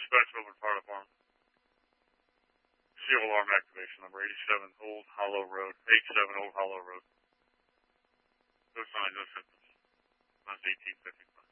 Dispatch Open Fire Department. Seal alarm activation number 87 Old Hollow Road. 87 Old Hollow Road. No signs, no symptoms. That's 1855.